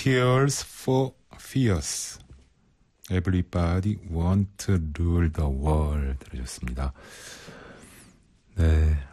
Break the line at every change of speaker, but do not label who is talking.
Tears for Fears. Everybody want to rule the world. 들으셨습니다. 네.